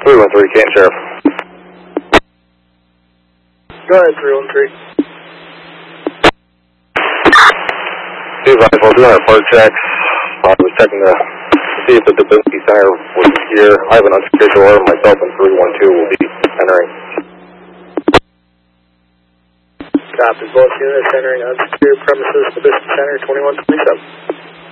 313, Canton Sheriff. Go ahead, 313. We're doing our park checks. I was checking to see if the Dubinsky Center was here. I have an unsecured door. Myself and 312 will be entering. Copy. Both units entering unsecured premises, Dubinsky Center, 2127.